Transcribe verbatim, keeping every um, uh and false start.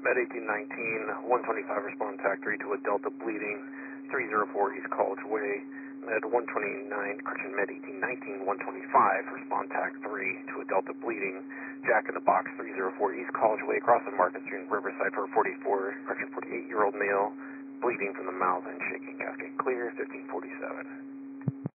Med eighteen nineteen, one twenty-five respond tac three to a Delta bleeding, three oh four East College Way. Med one twenty-nine, correction, Med eighteen nineteen, one twenty-five respond tac three to a Delta bleeding, Jack in the Box, three oh four East College Way, across the Market Street, Riverside for a forty-four, correction, forty-eight-year-old male, bleeding from the mouth and shaking, cascade clear, fifteen forty-seven.